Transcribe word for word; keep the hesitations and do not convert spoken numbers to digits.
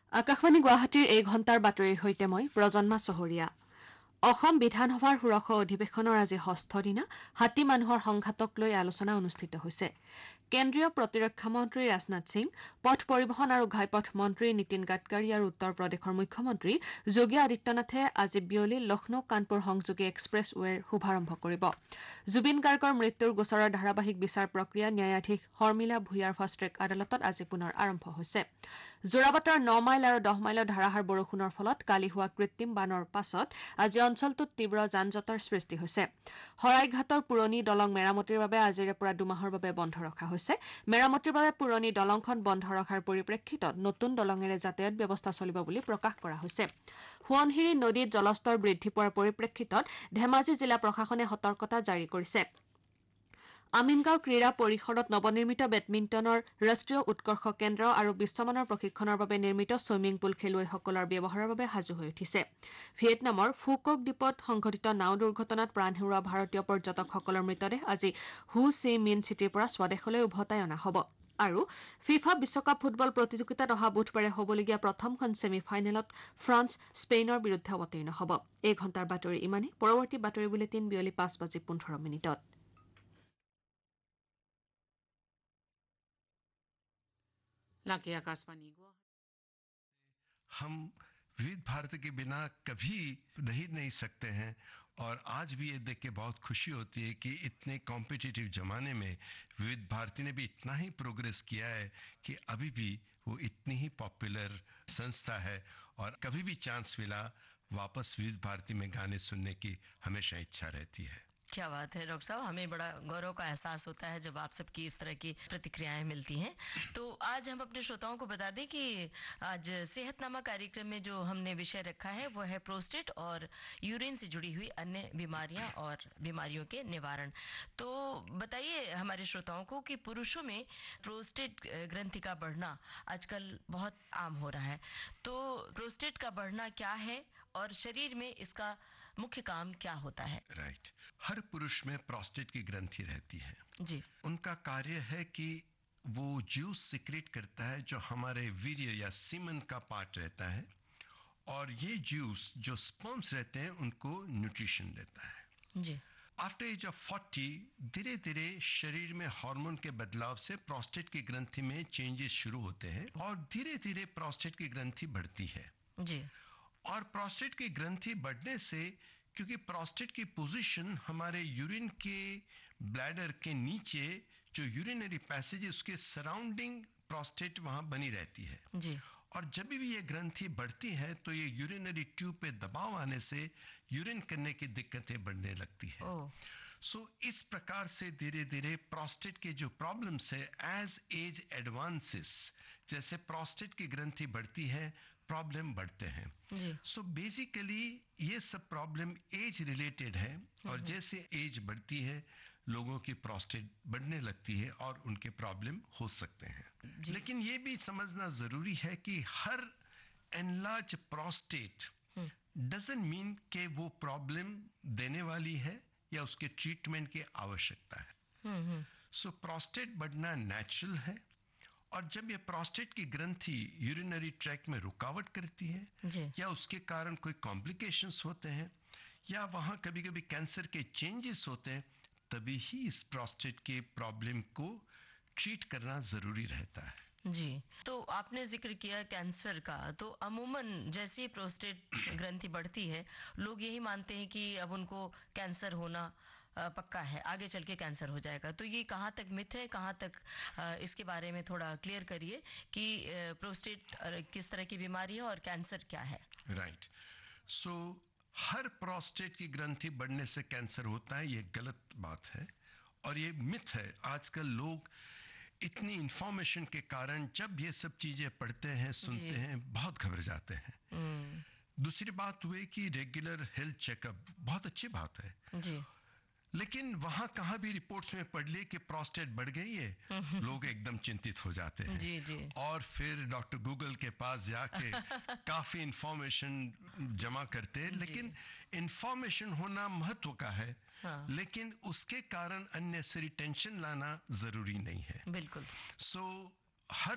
আকাশবাণী গুৱাহাটীৰ এই ঘণ্টাৰ বাতৰিৰ সৈতে মই প্ৰজন্মা চহৰীয়া। অসম বিধানসভাৰ ষোড়শ অধিৱেশনৰ আজি ষষ্ঠ দিনা হাতী মানুহৰ সংঘাতক লৈ আলোচনা অনুষ্ঠিত হৈছে। কেন্দ্ৰীয় প্ৰতিৰক্ষা মন্ত্ৰী ৰাজনাথ সিং, পথ পৰিবহণ আৰু ঘাইপথ মন্ত্ৰী নীতিন গাডকাৰী আৰু উত্তৰ প্ৰদেশৰ মুখ্যমন্ত্ৰী যোগী আদিত্যনাথে আজি বিয়লি লক্ষ্ণৌ কানপুৰ সংযোগী এক্সপ্ৰেছ ৱেৰ শুভাৰম্ভ কৰিব। জুবিন গাৰ্গৰ মৃত্যুৰ গোচৰৰ ধাৰাবাহিক বিচাৰ প্ৰক্ৰিয়া ন্যায়াধীশ শৰ্মিলা ভূঞাৰ ফাষ্টট্ৰেক আদালতত আজি পুনৰ আৰম্ভ হৈছে। যোৰাবাটৰ ন মাইল আৰু দহ মাইলৰ ধাৰাসাৰ বৰষুণৰ ফলত কালি হোৱা কৃত্ৰিম বানৰ পাছত আজি অঞ্চলটোত তীব্ৰ যান জঁটৰ সৃষ্টি হৈছে। শৰাইঘাটৰ পুৰণি দলং মেৰামতিৰ বাবে আজিৰে পৰা দুমাহৰ বাবে বন্ধ ৰখা হৈছে। মেৰামতিৰ বাবে পুৰণি দলংখন বন্ধ ৰখাৰ পৰিপ্ৰেক্ষিতত নতুন দলঙেৰে যাতায়াত ব্যৱস্থা চলিব বুলি প্ৰকাশ কৰা হৈছে। সোৱণশিৰি নদীত জলস্তৰ বৃদ্ধি পোৱাৰ পৰিপ্ৰেক্ষিতত ধেমাজি জিলা প্ৰশাসনে সতৰ্কতা জাৰি কৰিছে। আমিনগাঁও ক্ৰীড়া পৰিসৰত নৱনিৰ্মিত বেডমিণ্টনৰ ৰাষ্ট্ৰীয় উৎকৰ্ষ কেন্দ্ৰ আৰু বিশ্বমানৰ প্ৰশিক্ষণৰ বাবে নিৰ্মিত ছুইমিং পুল খেলুৱৈসকলৰ ব্যৱহাৰৰ বাবে সাজু হৈ উঠিছে। ভিয়েটনামৰ ফুকক দ্বীপত সংঘটিত নাও দুৰ্ঘটনাত প্ৰাণ হেৰুওৱা ভাৰতীয় পৰ্যটকসকলৰ মৃতদেহ আজি হু চি মিন চিটিৰ পৰা স্বদেশলৈ উভতাই অনা হ'ব। আৰু ফিফা বিশ্বকাপ ফুটবল প্ৰতিযোগিতাত অহা বুধবাৰে হ'বলগীয়া প্ৰথমখন ছেমি ফাইনেলত ফ্ৰান্স স্পেইনৰ বিৰুদ্ধে অৱতীৰ্ণ হ'ব। এই ঘণ্টাৰ বাতৰি ইমানেই। পৰৱৰ্তী বাতৰি বুলেটিন বিয়লি পাঁচ বাজি পোন্ধৰ মিনিটত। लाके आकाशवाणी हम विविध भारती के बिना कभी नहीं नहीं सकते हैं और आज भी ये देख के बहुत खुशी होती है कि इतने कॉम्पिटिटिव जमाने में विविध भारती ने भी इतना ही प्रोग्रेस किया है कि अभी भी वो इतनी ही पॉपुलर संस्था है और कभी भी चांस मिला वापस विविध भारती में गाने सुनने की हमेशा इच्छा रहती है। क्या बात है डॉक्टर साहब, हमें बड़ा गौरव का एहसास होता है जब आप सबकी इस तरह की प्रतिक्रियाएं मिलती हैं। तो आज हम अपने श्रोताओं को बता दें कि आज सेहतनामा कार्यक्रम में जो हमने विषय रखा है वो है प्रोस्टेट और यूरिन से जुड़ी हुई अन्य बीमारियां और बीमारियों के निवारण। तो बताइए हमारे श्रोताओं को कि पुरुषों में प्रोस्टेट ग्रंथि का बढ़ना आजकल बहुत आम हो रहा है। तो प्रोस्टेट का बढ़ना क्या है और शरीर में इसका मुख्य काम क्या होता है? राइट, हर पुरुष में प्रोस्टेट की ग्रंथि रहती है जी। उनका कार्य है कि वो जूस सिक्रेट करता है जो हमारे वीर्य या सीमन का पार्ट रहता है और ये जूस जो स्पर्म्स रहते हैं उनको न्यूट्रिशन देता है। जी। आफ्टर एज ऑफ फोर्टी धीरे धीरे शरीर में हार्मोन के बदलाव से प्रोस्टेट की ग्रंथि में चेंजेस शुरू होते हैं और धीरे धीरे प्रोस्टेट की ग्रंथि बढ़ती है। जी। और प्रोस्टेट की ग्रंथि बढ़ने से, क्योंकि प्रोस्टेट की पोजीशन हमारे यूरिन के ब्लैडर के नीचे जो यूरिनरी पैसेज है उसके सराउंडिंग प्रोस्टेट वहां बनी रहती है। जी। और जब भी ये ग्रंथि बढ़ती है तो ये यूरिनरी ट्यूब पे दबाव आने से यूरिन करने की दिक्कतें बढ़ने लगती है। सो so, इस प्रकार से धीरे धीरे प्रोस्टेट के जो प्रॉब्लम्स है एज एज एडवांसेस, जैसे प्रोस्टेट की ग्रंथि बढ़ती है प्रॉब्लम बढ़ते हैं। सो बेसिकली ये सब प्रॉब्लम एज रिलेटेड है और जैसे एज बढ़ती है लोगों की प्रोस्टेट बढ़ने लगती है और उनके प्रॉब्लम हो सकते हैं। लेकिन ये भी समझना जरूरी है कि हर एनलार्ज प्रोस्टेट डजंट मीन कि वो प्रॉब्लम देने वाली है या उसके ट्रीटमेंट की आवश्यकता है। सो प्रोस्टेट बढ़ना नेचुरल है और जब ये प्रोस्टेट की ग्रंथि यूरिनरी ट्रैक्ट में रुकावट करती है या उसके कारण कोई कॉम्प्लिकेशंस होते हैं या वहां कभी कभी कैंसर के चेंजेस होते हैं, तभी ही इस प्रोस्टेट के प्रॉब्लम को ट्रीट करना जरूरी रहता है। जी। तो आपने जिक्र किया कैंसर का, तो अमूमन जैसे ही प्रोस्टेट ग्रंथि बढ़ती है लोग यही मानते हैं कि अब उनको कैंसर होना पक्का है, आगे चल के कैंसर हो जाएगा। तो ये कहाँ तक मिथ है, कहाँ तक इसके बारे में थोड़ा क्लियर करिए कि प्रोस्टेट किस तरह की बीमारी है और कैंसर क्या है? राइट। सो हर प्रोस्टेट की ग्रंथि बढ़ने से कैंसर होता है, ये गलत बात है और ये मिथ है। आजकल लोग इतनी इंफॉर्मेशन के कारण जब ये सब चीजें पढ़ते हैं सुनते हैं बहुत घबरा जाते हैं। दूसरी बात हुई कि रेगुलर हेल्थ चेकअप बहुत अच्छी बात है जी। लेकिन वहां कहां भी रिपोर्ट्स में पढ़ लिए कि प्रोस्टेट बढ़ गई है लोग एकदम चिंतित हो जाते हैं। जी जी। और फिर डॉक्टर गूगल के पास जाके काफी इंफॉर्मेशन जमा करते हैं, लेकिन इंफॉर्मेशन होना महत्व का है। हाँ। लेकिन उसके कारण अननेसेसरी टेंशन लाना जरूरी नहीं है। बिल्कुल। सो so, हर